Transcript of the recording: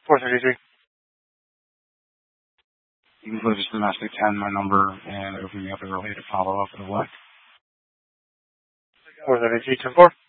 433. You can just domestic 10, my number, and open me up a related follow-up and what? 433, 10-4.